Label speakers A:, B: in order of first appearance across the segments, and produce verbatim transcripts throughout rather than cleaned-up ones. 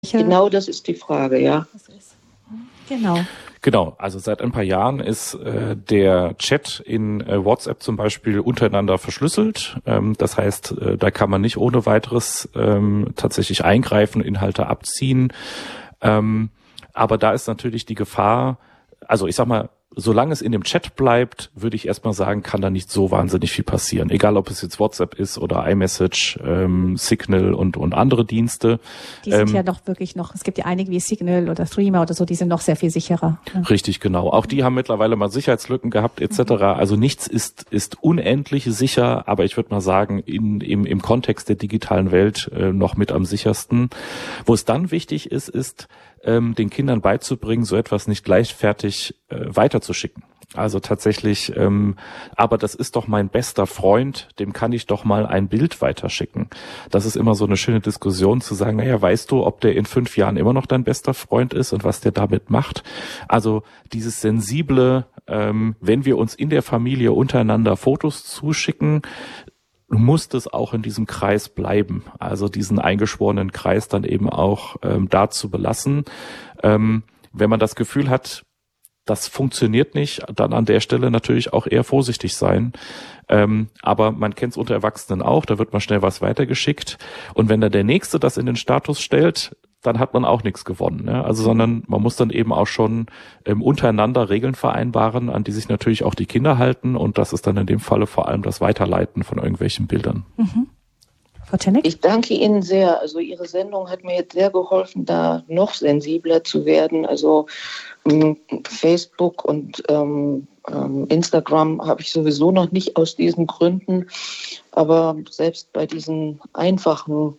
A: Genau, das ist die Frage, ja.
B: Das ist. Genau.
C: Genau, also seit ein paar Jahren ist äh, der Chat in äh, WhatsApp zum Beispiel untereinander verschlüsselt. Ähm, das heißt, äh, da kann man nicht ohne weiteres ähm, tatsächlich eingreifen, Inhalte abziehen. Ähm, aber da ist natürlich die Gefahr, also ich sag mal, solange es in dem Chat bleibt, würde ich erstmal sagen, kann da nicht so wahnsinnig viel passieren. Egal, ob es jetzt WhatsApp ist oder iMessage, ähm, Signal und und andere Dienste.
B: Die sind
C: ähm,
B: ja noch wirklich noch, es gibt ja einige wie Signal oder Threema oder so, die sind noch sehr viel sicherer. Ja.
C: Richtig, genau. Auch die haben mittlerweile mal Sicherheitslücken gehabt et cetera. Mhm. Also nichts ist ist unendlich sicher, aber ich würde mal sagen, in, im, im Kontext der digitalen Welt äh, noch mit am sichersten. Wo es dann wichtig ist, ist, ähm, den Kindern beizubringen, so etwas nicht leichtfertig äh, weiterzuschicken. Also tatsächlich, ähm, aber das ist doch mein bester Freund, dem kann ich doch mal ein Bild weiterschicken. Das ist immer so eine schöne Diskussion zu sagen, naja, weißt du, ob der in fünf Jahren immer noch dein bester Freund ist und was der damit macht? Also dieses sensible, ähm, wenn wir uns in der Familie untereinander Fotos zuschicken, muss das auch in diesem Kreis bleiben. Also diesen eingeschworenen Kreis dann eben auch ähm, da zu belassen. Ähm, wenn man das Gefühl hat, das funktioniert nicht, dann an der Stelle natürlich auch eher vorsichtig sein. Ähm, aber man kennt es unter Erwachsenen auch, da wird mal schnell was weitergeschickt. Und wenn dann der Nächste das in den Status stellt, dann hat man auch nichts gewonnen. Ne? Also, sondern man muss dann eben auch schon ähm, untereinander Regeln vereinbaren, an die sich natürlich auch die Kinder halten. Und das ist dann in dem Falle vor allem das Weiterleiten von irgendwelchen Bildern.
B: Mhm. Frau Czenek?
A: Ich danke Ihnen sehr. Also Ihre Sendung hat mir jetzt sehr geholfen, da noch sensibler zu werden. Also ähm, Facebook und ähm, ähm, Instagram habe ich sowieso noch nicht aus diesen Gründen. Aber selbst bei diesen einfachen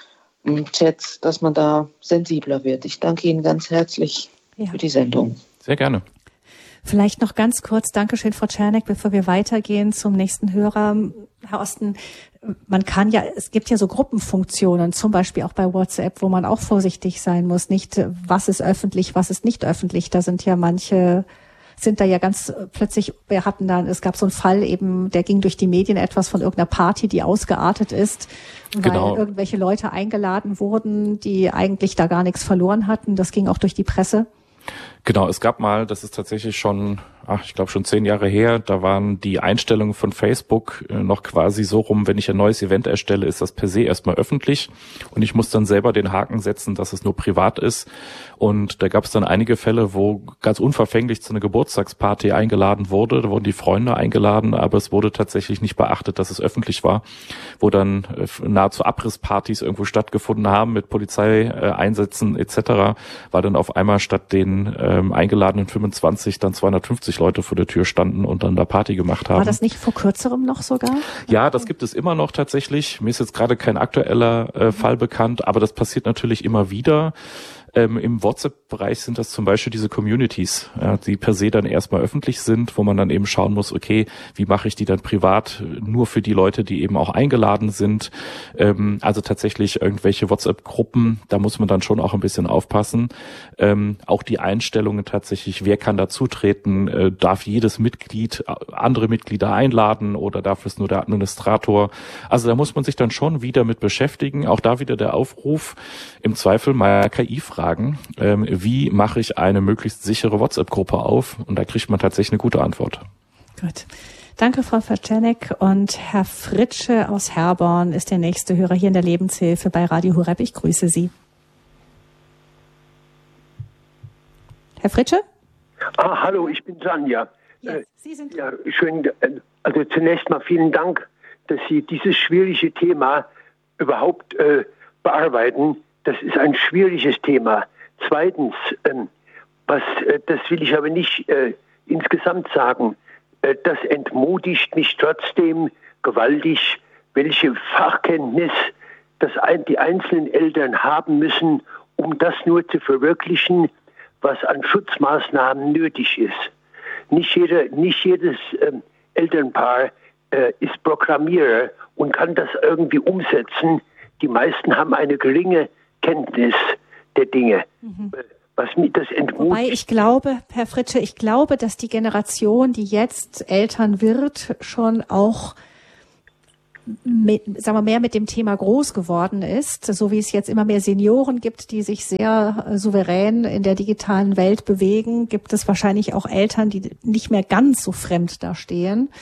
A: Chats, dass man da sensibler wird. Ich danke Ihnen ganz herzlich ja. für die Sendung.
C: Sehr gerne.
B: Vielleicht noch ganz kurz, Dankeschön, Frau Czenek, bevor wir weitergehen zum nächsten Hörer. Herr Osten, man kann ja, es gibt ja so Gruppenfunktionen, zum Beispiel auch bei WhatsApp, wo man auch vorsichtig sein muss. Nicht, was ist öffentlich, was ist nicht öffentlich. Da sind ja manche sind da ja ganz plötzlich, wir hatten dann, es gab so einen Fall eben, der ging durch die Medien etwas von irgendeiner Party, die ausgeartet ist, weil
C: genau.
B: irgendwelche Leute eingeladen wurden, die eigentlich da gar nichts verloren hatten. Das ging auch durch die Presse.
C: Genau, es gab mal, das ist tatsächlich schon, ach, ich glaube schon zehn Jahre her, da waren die Einstellungen von Facebook äh, noch quasi so rum, wenn ich ein neues Event erstelle, ist das per se erstmal öffentlich und ich muss dann selber den Haken setzen, dass es nur privat ist. Und da gab es dann einige Fälle, wo ganz unverfänglich zu einer Geburtstagsparty eingeladen wurde, da wurden die Freunde eingeladen, aber es wurde tatsächlich nicht beachtet, dass es öffentlich war, wo dann äh, nahezu Abrisspartys irgendwo stattgefunden haben mit Polizeieinsätzen äh, et cetera, war dann auf einmal statt den ähm, eingeladenen fünfundzwanzig dann zweihundertfünfzig Leute vor der Tür standen und dann da Party gemacht haben.
B: War das nicht vor kürzerem noch sogar?
C: Ja, das gibt es immer noch tatsächlich. Mir ist jetzt gerade kein aktueller äh, Fall bekannt, aber das passiert natürlich immer wieder. Ähm, Im WhatsApp-Bereich sind das zum Beispiel diese Communities, ja, die per se dann erstmal öffentlich sind, wo man dann eben schauen muss, okay, wie mache ich die dann privat, nur für die Leute, die eben auch eingeladen sind. Ähm, also tatsächlich irgendwelche WhatsApp-Gruppen, da muss man dann schon auch ein bisschen aufpassen. Ähm, auch die Einstellungen tatsächlich, wer kann dazutreten, äh, darf jedes Mitglied andere Mitglieder einladen oder darf es nur der Administrator? Also da muss man sich dann schon wieder mit beschäftigen. Auch da wieder der Aufruf, im Zweifel mal K I fragen. Fragen, ähm, wie mache ich eine möglichst sichere WhatsApp-Gruppe auf? Und da kriegt man tatsächlich eine gute Antwort.
B: Gut. Danke, Frau Czenek. Und Herr Fritsche aus Herborn ist der nächste Hörer hier in der Lebenshilfe bei Radio Horeb. Ich grüße Sie. Herr Fritsche?
D: Ah, hallo, ich bin Sanja.
B: Ja, Sie sind
D: ja, schön. Also zunächst mal vielen Dank, dass Sie dieses schwierige Thema überhaupt äh, bearbeiten. Das ist ein schwieriges Thema. Zweitens, ähm, was, äh, das will ich aber nicht äh, insgesamt sagen, äh, das entmutigt mich trotzdem gewaltig, welche Fachkenntnis das ein, die einzelnen Eltern haben müssen, um das nur zu verwirklichen, was an Schutzmaßnahmen nötig ist. Nicht, jeder, nicht jedes äh, Elternpaar äh, ist Programmierer und kann das irgendwie umsetzen. Die meisten haben eine geringe Kenntnis der Dinge. Mhm. Was mich das entmutigt.
B: Wobei ich glaube, Herr Fritsche, ich glaube, dass die Generation, die jetzt Eltern wird, schon auch mit, sagen wir, mehr mit dem Thema groß geworden ist, so wie es jetzt immer mehr Senioren gibt, die sich sehr äh, souverän in der digitalen Welt bewegen, gibt es wahrscheinlich auch Eltern, die nicht mehr ganz so fremd dastehen.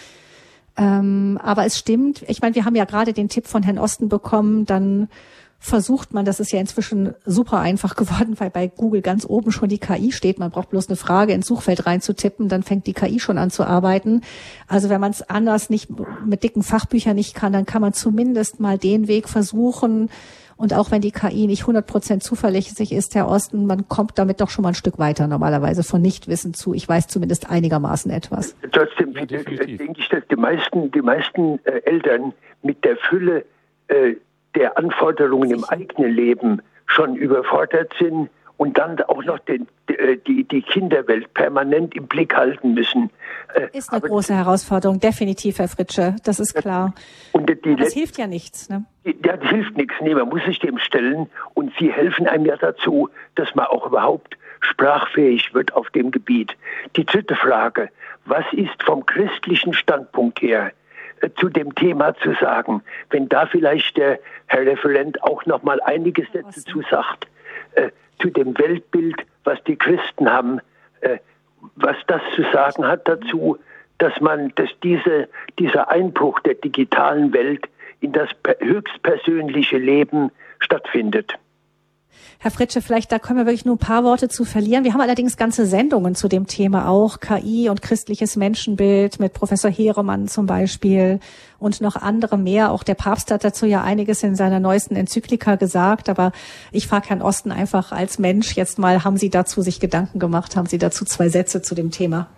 B: Ähm, aber es stimmt, ich meine, wir haben ja gerade den Tipp von Herrn Osten bekommen, dann versucht man, das ist ja inzwischen super einfach geworden, weil bei Google ganz oben schon die K I steht. Man braucht bloß eine Frage ins Suchfeld reinzutippen, dann fängt die K I schon an zu arbeiten. Also wenn man es anders nicht mit dicken Fachbüchern nicht kann, dann kann man zumindest mal den Weg versuchen. Und auch wenn die K I nicht hundert Prozent zuverlässig ist, Herr Osten, man kommt damit doch schon mal ein Stück weiter normalerweise von Nichtwissen zu. Ich weiß zumindest einigermaßen etwas.
D: Trotzdem ja, denke ich, dass die meisten, die meisten äh, Eltern mit der Fülle äh, der Anforderungen im eigenen Leben schon überfordert sind und dann auch noch den, die, die Kinderwelt permanent im Blick halten müssen.
B: Ist eine Aber große Herausforderung, definitiv, Herr Fritsche, das ist klar. Und die, die Aber das hilft ja nichts. Ne?
D: Ja, das hilft nichts. Nee, man muss sich dem stellen und Sie helfen einem ja dazu, dass man auch überhaupt sprachfähig wird auf dem Gebiet. Die dritte Frage, was ist vom christlichen Standpunkt her zu dem Thema zu sagen, wenn da vielleicht der Herr Referent auch noch mal einige Sätze zu sagt, äh, zu dem Weltbild, was die Christen haben, äh, was das zu sagen hat dazu, dass man, dass diese, dieser Einbruch der digitalen Welt in das höchstpersönliche Leben stattfindet.
B: Herr Fritsche, vielleicht da können wir wirklich nur ein paar Worte zu verlieren. Wir haben allerdings ganze Sendungen zu dem Thema auch, K I und christliches Menschenbild mit Professor Heeremann zum Beispiel und noch andere mehr. Auch der Papst hat dazu ja einiges in seiner neuesten Enzyklika gesagt. Aber ich frage Herrn Osten einfach als Mensch jetzt mal, haben Sie dazu sich Gedanken gemacht? Haben Sie dazu zwei Sätze zu dem Thema?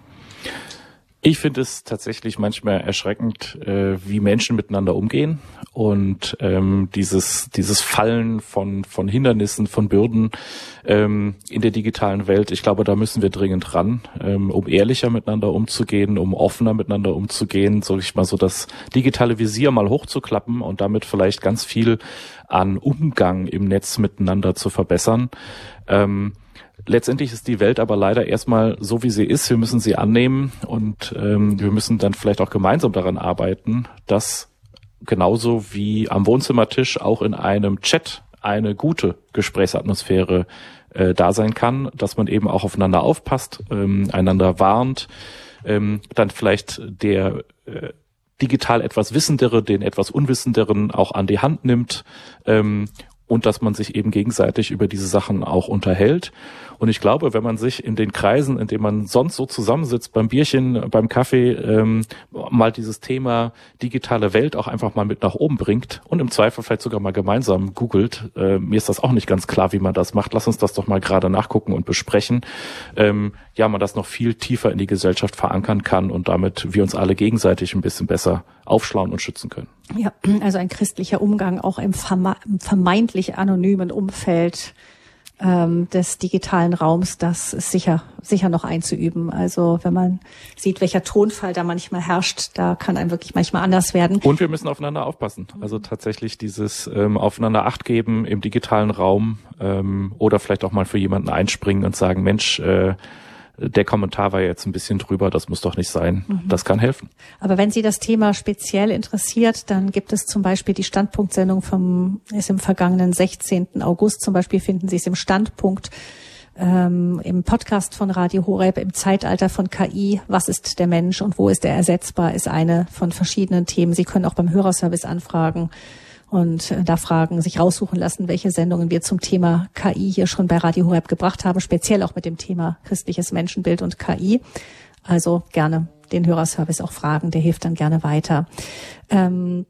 C: Ich finde es tatsächlich manchmal erschreckend, äh, wie Menschen miteinander umgehen und ähm, dieses dieses Fallen von von Hindernissen, von Bürden ähm, in der digitalen Welt. Ich glaube, da müssen wir dringend ran, ähm, um ehrlicher miteinander umzugehen, um offener miteinander umzugehen, sag ich mal, so das digitale Visier mal hochzuklappen und damit vielleicht ganz viel an Umgang im Netz miteinander zu verbessern. Ähm, Letztendlich ist die Welt aber leider erstmal so, wie sie ist. Wir müssen sie annehmen und ähm, wir müssen dann vielleicht auch gemeinsam daran arbeiten, dass genauso wie am Wohnzimmertisch auch in einem Chat eine gute Gesprächsatmosphäre äh, da sein kann, dass man eben auch aufeinander aufpasst, ähm, einander warnt, ähm, dann vielleicht der äh, digital etwas Wissendere, den etwas Unwissenderen auch an die Hand nimmt, ähm, und dass man sich eben gegenseitig über diese Sachen auch unterhält. Und ich glaube, wenn man sich in den Kreisen, in denen man sonst so zusammensitzt, beim Bierchen, beim Kaffee, ähm, mal dieses Thema digitale Welt auch einfach mal mit nach oben bringt und im Zweifel vielleicht sogar mal gemeinsam googelt. Äh, mir ist das auch nicht ganz klar, wie man das macht. Lass uns das doch mal gerade nachgucken und besprechen. Ähm, ja, man das noch viel tiefer in die Gesellschaft verankern kann und damit wir uns alle gegenseitig ein bisschen besser aufschlauen und schützen können.
B: Ja, also ein christlicher Umgang auch im vermeintlich anonymen Umfeld ähm, des digitalen Raums, das ist sicher sicher noch einzuüben. Also wenn man sieht, welcher Tonfall da manchmal herrscht, da kann einem wirklich manchmal anders werden.
C: Und wir müssen aufeinander aufpassen. Also tatsächlich dieses ähm, aufeinander Acht geben im digitalen Raum ähm, oder vielleicht auch mal für jemanden einspringen und sagen, Mensch, äh, der Kommentar war jetzt ein bisschen drüber, das muss doch nicht sein. Mhm. Das kann helfen.
B: Aber wenn Sie das Thema speziell interessiert, dann gibt es zum Beispiel die Standpunktsendung vom, ist im vergangenen sechzehnten August zum Beispiel, finden Sie es im Standpunkt, ähm, im Podcast von Radio Horeb, im Zeitalter von K I, was ist der Mensch und wo ist er ersetzbar, ist eine von verschiedenen Themen. Sie können auch beim Hörerservice anfragen und da Fragen sich raussuchen lassen, welche Sendungen wir zum Thema K I hier schon bei Radio Horeb gebracht haben, speziell auch mit dem Thema christliches Menschenbild und K I. Also gerne den Hörerservice auch fragen, der hilft dann gerne weiter. Ähm,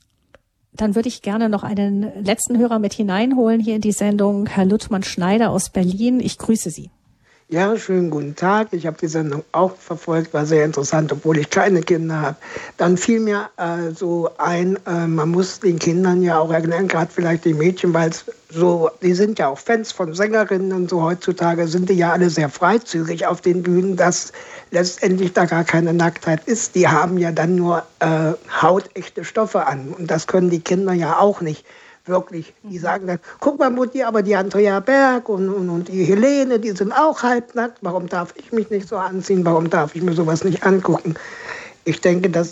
B: dann würde ich gerne noch einen letzten Hörer mit hineinholen hier in die Sendung, Herr Luttmann Schneider aus Berlin. Ich grüße Sie.
E: Ja, schönen guten Tag. Ich habe die Sendung auch verfolgt, war sehr interessant, obwohl ich keine Kinder habe. Dann fiel mir äh, so ein, äh, man muss den Kindern ja auch erklären, gerade vielleicht die Mädchen, weil so, die sind ja auch Fans von Sängerinnen und so heutzutage sind die ja alle sehr freizügig auf den Bühnen, dass letztendlich da gar keine Nacktheit ist. Die haben ja dann nur äh, hautechte Stoffe an und das können die Kinder ja auch nicht. Wirklich, die sagen dann, guck mal Mutti, aber die Andrea Berg und, und, und die Helene, die sind auch halbnackt. Warum darf ich mich nicht so anziehen? Warum darf ich mir sowas nicht angucken? Ich denke, das ist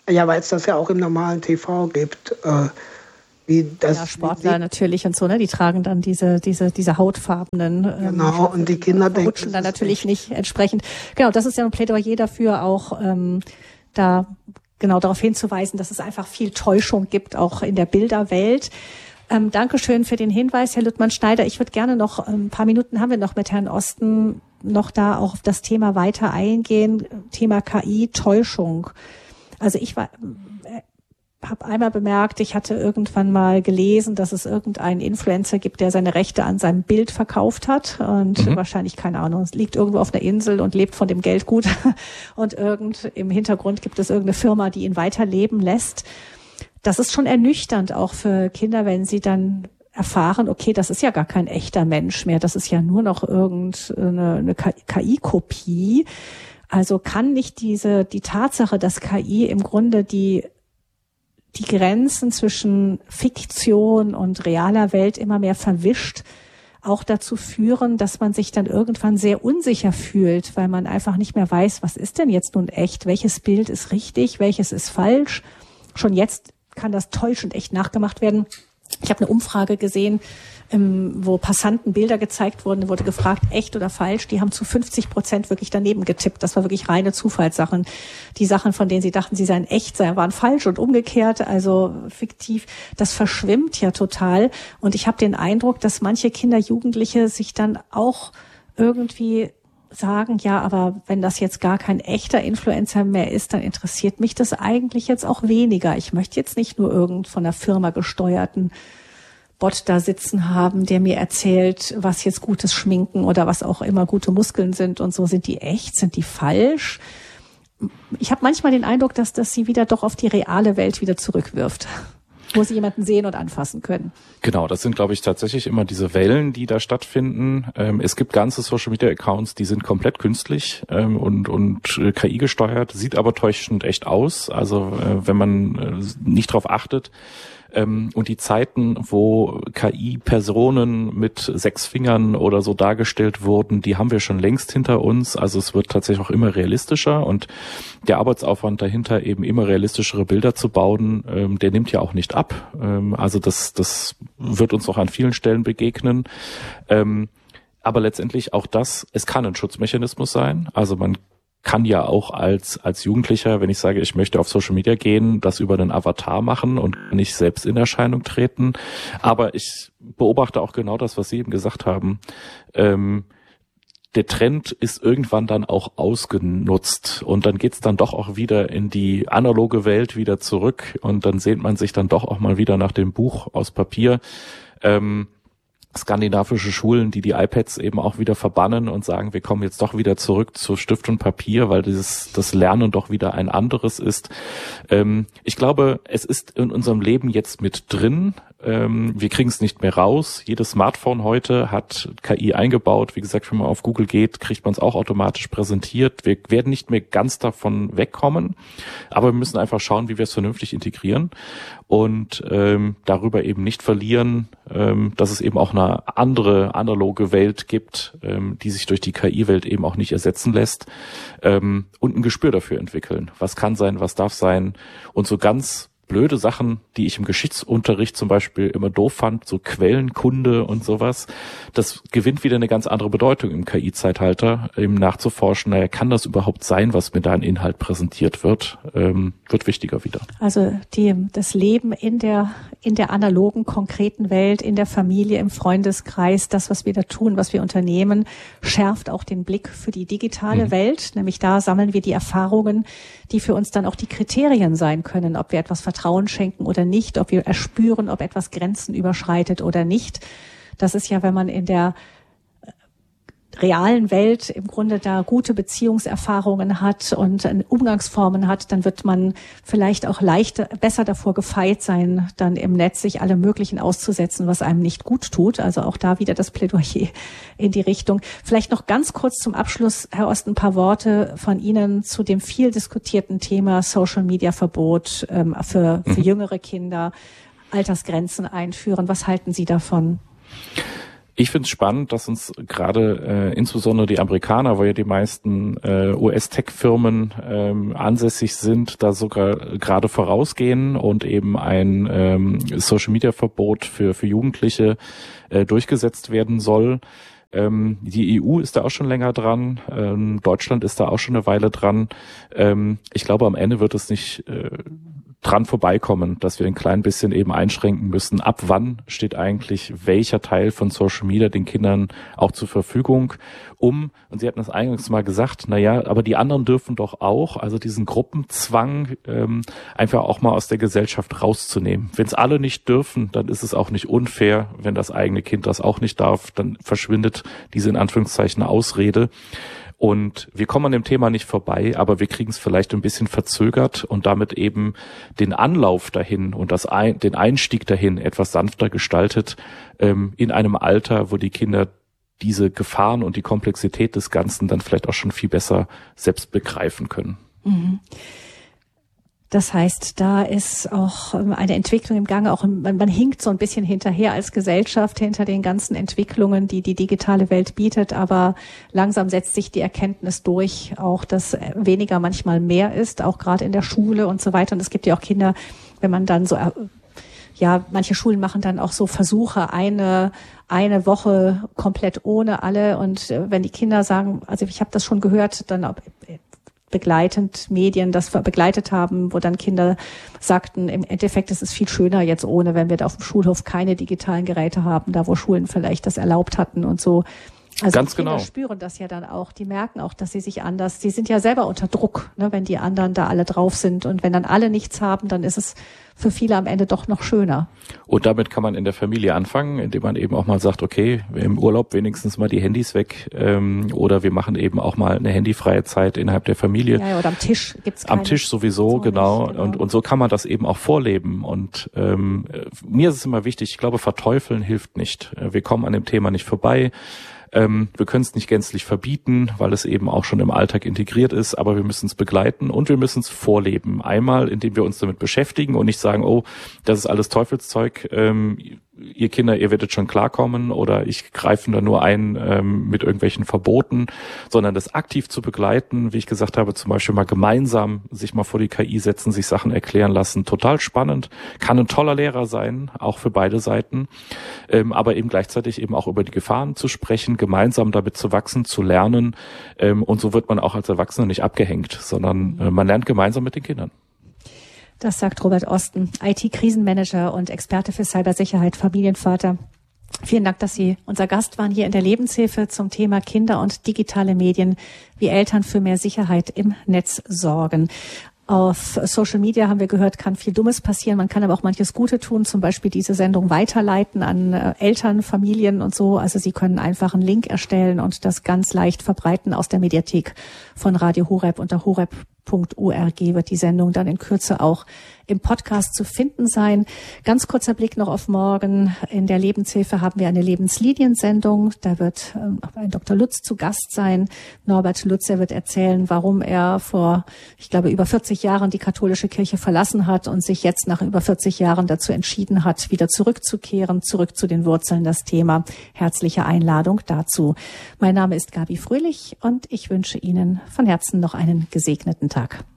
E: Ja, weil es das ja auch im normalen T V gibt. Äh, wie das,
B: ja, Sportler wie, natürlich und so, ne? Die tragen dann diese diese diese hautfarbenen. Ähm,
E: genau, und die Kinder
B: rutschen dann natürlich nicht entsprechend. Genau, das ist ja ein Plädoyer dafür, auch ähm, da genau darauf hinzuweisen, dass es einfach viel Täuschung gibt, auch in der Bilderwelt. Ähm, Dankeschön für den Hinweis, Herr Lüttmann-Schneider. Ich würde gerne noch, ein paar Minuten haben wir noch mit Herrn Osten, noch da auch auf das Thema weiter eingehen. Thema K I, Täuschung. Also ich war, äh, habe einmal bemerkt, ich hatte irgendwann mal gelesen, dass es irgendeinen Influencer gibt, der seine Rechte an seinem Bild verkauft hat und mhm. wahrscheinlich, keine Ahnung, es liegt irgendwo auf einer Insel und lebt von dem Geld gut und irgend im Hintergrund gibt es irgendeine Firma, die ihn weiterleben lässt. Das ist schon ernüchternd auch für Kinder, wenn sie dann erfahren, okay, das ist ja gar kein echter Mensch mehr, das ist ja nur noch irgendeine eine K I-Kopie. Also kann nicht diese, die Tatsache, dass K I im Grunde die, die Grenzen zwischen Fiktion und realer Welt immer mehr verwischt, auch dazu führen, dass man sich dann irgendwann sehr unsicher fühlt, weil man einfach nicht mehr weiß, was ist denn jetzt nun echt, welches Bild ist richtig, welches ist falsch. Schon jetzt kann das täuschend echt nachgemacht werden. Ich habe eine Umfrage gesehen, ähm, wo Passanten Bilder gezeigt wurden, wurde gefragt, echt oder falsch. Die haben zu fünfzig Prozent wirklich daneben getippt. Das war wirklich reine Zufallssachen. Die Sachen, von denen sie dachten, sie seien echt, waren falsch und umgekehrt, also fiktiv. Das verschwimmt ja total. Und ich habe den Eindruck, dass manche Kinder, Jugendliche sich dann auch irgendwie sagen, ja, aber wenn das jetzt gar kein echter Influencer mehr ist, dann interessiert mich das eigentlich jetzt auch weniger. Ich möchte jetzt nicht nur irgend von einer Firma gesteuerten Bot da sitzen haben, der mir erzählt, was jetzt gutes Schminken oder was auch immer gute Muskeln sind und so. Sind die echt? Sind die falsch? Ich habe manchmal den Eindruck, dass das sie wieder doch auf die reale Welt wieder zurückwirft, wo sie jemanden sehen und anfassen können.
C: Genau, das sind, glaube ich, tatsächlich immer diese Wellen, die da stattfinden. Ähm, es gibt ganze Social-Media-Accounts, die sind komplett künstlich ähm, und, und äh, K I gesteuert, sieht aber täuschend echt aus. Also äh, wenn man äh, nicht drauf achtet, Ähm, und die Zeiten, wo K I-Personen mit sechs Fingern oder so dargestellt wurden, die haben wir schon längst hinter uns. Also es wird tatsächlich auch immer realistischer und der Arbeitsaufwand dahinter, eben immer realistischere Bilder zu bauen, ähm, der nimmt ja auch nicht ab. Ähm, also das, das wird uns auch an vielen Stellen begegnen. Ähm, aber letztendlich auch das, es kann ein Schutzmechanismus sein. Also man kann ja auch als als Jugendlicher, wenn ich sage, ich möchte auf Social Media gehen, das über einen Avatar machen und nicht selbst in Erscheinung treten. Aber ich beobachte auch genau das, was Sie eben gesagt haben. Ähm, der Trend ist irgendwann dann auch ausgenutzt und dann geht's dann doch auch wieder in die analoge Welt wieder zurück und dann sehnt man sich dann doch auch mal wieder nach dem Buch aus Papier. Ähm, skandinavische Schulen, die die iPads eben auch wieder verbannen und sagen, wir kommen jetzt doch wieder zurück zu Stift und Papier, weil dieses das Lernen doch wieder ein anderes ist. Ähm, ich glaube, es ist in unserem Leben jetzt mit drin. Ähm, wir kriegen es nicht mehr raus. Jedes Smartphone heute hat K I eingebaut. Wie gesagt, wenn man auf Google geht, kriegt man es auch automatisch präsentiert. Wir werden nicht mehr ganz davon wegkommen, aber wir müssen einfach schauen, wie wir es vernünftig integrieren und ähm, darüber eben nicht verlieren, ähm, dass es eben auch eine andere analoge Welt gibt, ähm, die sich durch die K I-Welt eben auch nicht ersetzen lässt, ähm, und ein Gespür dafür entwickeln. Was kann sein, was darf sein und so ganz blöde Sachen, die ich im Geschichtsunterricht zum Beispiel immer doof fand, so Quellenkunde und sowas, das gewinnt wieder eine ganz andere Bedeutung im K I-Zeitalter, eben nachzuforschen, naja, kann das überhaupt sein, was mir da an Inhalt präsentiert wird, ähm, wird wichtiger wieder.
B: Also die, das Leben in der, in der analogen, konkreten Welt, in der Familie, im Freundeskreis, das, was wir da tun, was wir unternehmen, schärft auch den Blick für die digitale mhm. Welt, nämlich da sammeln wir die Erfahrungen, die für uns dann auch die Kriterien sein können, ob wir etwas Vertrauen schenken oder nicht, ob wir erspüren, ob etwas Grenzen überschreitet oder nicht. Das ist ja, wenn man in der realen Welt im Grunde da gute Beziehungserfahrungen hat und Umgangsformen hat, dann wird man vielleicht auch leichter, besser davor gefeit sein, dann im Netz sich alle möglichen auszusetzen, was einem nicht gut tut. Also auch da wieder das Plädoyer in die Richtung. Vielleicht noch ganz kurz zum Abschluss, Herr Ost, ein paar Worte von Ihnen zu dem viel diskutierten Thema Social Media Verbot ähm, für, für jüngere Kinder, Altersgrenzen einführen. Was halten Sie davon?
C: Ich finde es spannend, dass uns gerade äh, insbesondere die Amerikaner, wo ja die meisten äh, U S-Tech-Firmen ähm, ansässig sind, da sogar gerade vorausgehen und eben ein ähm, Social-Media-Verbot für für Jugendliche äh, durchgesetzt werden soll. Ähm, die E U ist da auch schon länger dran, ähm, Deutschland ist da auch schon eine Weile dran. Ähm, ich glaube, am Ende wird es nicht äh, dran vorbeikommen, dass wir ein klein bisschen eben einschränken müssen. Ab wann steht eigentlich welcher Teil von Social Media den Kindern auch zur Verfügung, um, und Sie hatten das eingangs mal gesagt, na ja, aber die anderen dürfen doch auch, also diesen Gruppenzwang ähm, einfach auch mal aus der Gesellschaft rauszunehmen. Wenn es alle nicht dürfen, dann ist es auch nicht unfair, wenn das eigene Kind das auch nicht darf, dann verschwindet diese in Anführungszeichen Ausrede. Und wir kommen an dem Thema nicht vorbei, aber wir kriegen es vielleicht ein bisschen verzögert und damit eben den Anlauf dahin und das ein, den Einstieg dahin etwas sanfter gestaltet, ähm, in einem Alter, wo die Kinder diese Gefahren und die Komplexität des Ganzen dann vielleicht auch schon viel besser selbst begreifen können.
B: Mhm. Das heißt, da ist auch eine Entwicklung im Gange, auch man, man hinkt so ein bisschen hinterher als Gesellschaft hinter den ganzen Entwicklungen, die die digitale Welt bietet, aber langsam setzt sich die Erkenntnis durch, auch dass weniger manchmal mehr ist, auch gerade in der Schule und so weiter. Und es gibt ja auch Kinder, wenn man dann so, ja, manche Schulen machen dann auch so Versuche, eine eine Woche komplett ohne alle. Und wenn die Kinder sagen, also ich habe das schon gehört, dann begleitend Medien das begleitet haben, wo dann Kinder sagten, im Endeffekt ist es viel schöner jetzt ohne, wenn wir da auf dem Schulhof keine digitalen Geräte haben, da wo Schulen vielleicht das erlaubt hatten und so. Also
C: Ganz
B: die Kinder
C: genau.
B: spüren das ja dann auch, die merken auch, dass sie sich anders, die sind ja selber unter Druck, ne, wenn die anderen da alle drauf sind und wenn dann alle nichts haben, dann ist es für viele am Ende doch noch schöner.
C: Und damit kann man in der Familie anfangen, indem man eben auch mal sagt, okay, im Urlaub wenigstens mal die Handys weg ähm, oder wir machen eben auch mal eine handyfreie Zeit innerhalb der Familie.
B: Ja, oder am Tisch gibt's keine.
C: Am Tisch sowieso, genau.
B: Nicht, genau.
C: Und, und so kann man das eben auch vorleben. Und ähm, mir ist es immer wichtig, ich glaube, verteufeln hilft nicht. Wir kommen an dem Thema nicht vorbei. Ähm, wir können es nicht gänzlich verbieten, weil es eben auch schon im Alltag integriert ist, aber wir müssen es begleiten und wir müssen es vorleben. Einmal, indem wir uns damit beschäftigen und nicht sagen, oh, das ist alles Teufelszeug, ähm, ihr Kinder, ihr werdet schon klarkommen oder ich greife da nur ein ähm, mit irgendwelchen Verboten, sondern das aktiv zu begleiten, wie ich gesagt habe, zum Beispiel mal gemeinsam sich mal vor die K I setzen, sich Sachen erklären lassen, total spannend, kann ein toller Lehrer sein, auch für beide Seiten, ähm, aber eben gleichzeitig eben auch über die Gefahren zu sprechen, gemeinsam damit zu wachsen, zu lernen ähm, und so wird man auch als Erwachsener nicht abgehängt, sondern äh, man lernt gemeinsam mit den Kindern.
B: Das sagt Robert Osten, I T-Krisenmanager und Experte für Cybersicherheit, Familienvater. Vielen Dank, dass Sie unser Gast waren hier in der Lebenshilfe zum Thema Kinder und digitale Medien, wie Eltern für mehr Sicherheit im Netz sorgen. Auf Social Media haben wir gehört, kann viel Dummes passieren. Man kann aber auch manches Gute tun, zum Beispiel diese Sendung weiterleiten an Eltern, Familien und so. Also Sie können einfach einen Link erstellen und das ganz leicht verbreiten aus der Mediathek von Radio Horeb. Unter horeb punkt org wird die Sendung dann in Kürze auch im Podcast zu finden sein. Ganz kurzer Blick noch auf morgen. In der Lebenshilfe haben wir eine Lebensliniensendung. Da wird ähm, ein Doktor Lutz zu Gast sein. Norbert Lutz, er wird erzählen, warum er vor, ich glaube, über vierzig Jahren die katholische Kirche verlassen hat und sich jetzt nach über vierzig Jahren dazu entschieden hat, wieder zurückzukehren, zurück zu den Wurzeln, das Thema. Herzliche Einladung dazu. Mein Name ist Gabi Fröhlich und ich wünsche Ihnen von Herzen noch einen gesegneten Tag.